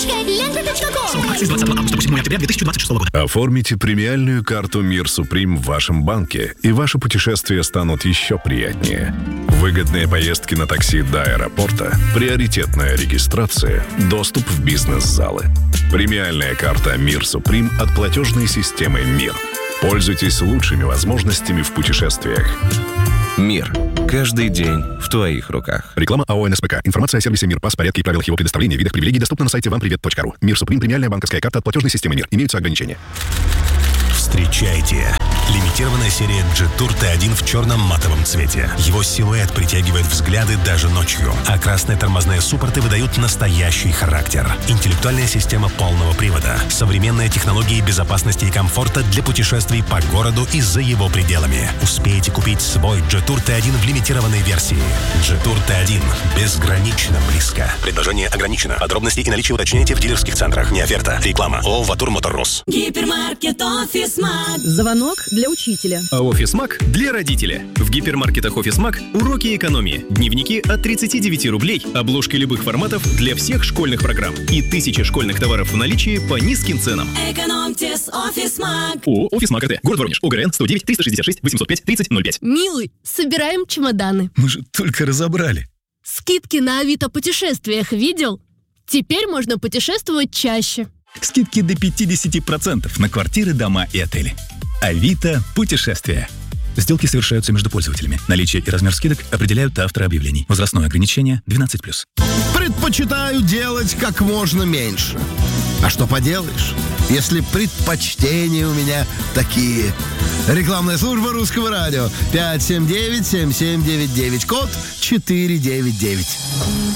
карточкой Лента.ком. Срок акции с 20 августа по 7 октября 2026 года. Оформите премиальную карту «Мир Суприм» в вашем банке, и ваши путешествия станут еще приятнее. Выгодные поездки на такси до аэропорта, приоритетная регистрация, доступ в бизнес-залы. Премиальная карта «Мир Суприм» от платежной системы «Мир». Пользуйтесь лучшими возможностями в путешествиях. Мир. Каждый день в твоих руках. Реклама АО «НСПК». Информация о сервисе «Мир». Порядке и правилах его предоставления, видах привилегий доступна на сайте вампривет.ру. «Мир Суприм» — премиальная банковская карта от платежной системы «Мир». Имеются ограничения. Встречайте! Лимитированная серия Jetour T1 в черном матовом цвете. Его силуэт притягивает взгляды даже ночью, а красные тормозные суппорты выдают настоящий характер. Интеллектуальная система полного привода, современные технологии безопасности и комфорта для путешествий по городу и за его пределами. Успейте купить свой Jetour T1 в лимитированной версии. Jetour T1 безгранично близко. Предложение ограничено. Подробности и наличие уточняйте в дилерских центрах. Не оферта. Реклама. ООО «Ватур Моторрус». Гипермаркет «Офисмаг». Звонок для учителя. А «Офисмаг» для родителя. В гипермаркетах «Офисмаг» уроки экономии. Дневники от 39 рублей. Обложки любых форматов для всех школьных программ. И 1000 школьных товаров в наличии по низким ценам. Экономьте с «Офисмаг». ООО «Офисмаг АТ». Город Воронеж. ОГРН 109 366 805 3005. Милый, собираем чемоданы. Мы же только разобрали. Скидки на Авито путешествиях видел? Теперь можно путешествовать чаще. Скидки до 50% на квартиры, дома и отели. Авито путешествия. Сделки совершаются между пользователями. Наличие и размер скидок определяют авторы объявлений. Возрастное ограничение 12+. Предпочитаю делать как можно меньше. А что поделаешь, если предпочтения у меня такие? Рекламная служба Русского радио. 579-7799. Код 499.